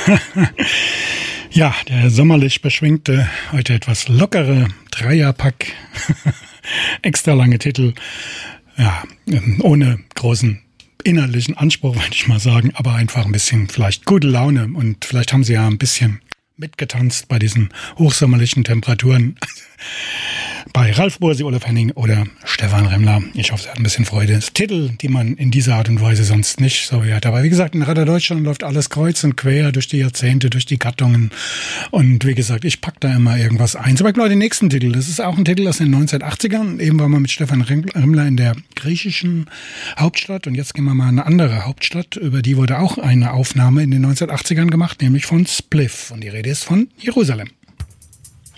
Ja, der sommerlich beschwingte, heute etwas lockere Dreierpack, extra lange Titel, ja, ohne großen innerlichen Anspruch, würde ich mal sagen, aber einfach ein bisschen vielleicht gute Laune und vielleicht haben Sie ja ein bisschen mitgetanzt bei diesen hochsommerlichen Temperaturen. Bei Ralf Bursi, Olaf Henning oder Stefan Remmler. Ich hoffe, Sie hatten ein bisschen Freude. Das Titel, die man in dieser Art und Weise sonst nicht so hört. Aber wie gesagt, in Radar Deutschland läuft alles kreuz und quer durch die Jahrzehnte, durch die Gattungen. Und wie gesagt, ich pack da immer irgendwas ein. Zum Beispiel den nächsten Titel. Das ist auch ein Titel aus den 1980ern. Eben waren wir mit Stefan Remmler in der griechischen Hauptstadt. Und jetzt gehen wir mal in eine andere Hauptstadt. Über die wurde auch eine Aufnahme in den 1980ern gemacht, nämlich von Spliff. Und die Rede ist von Jerusalem.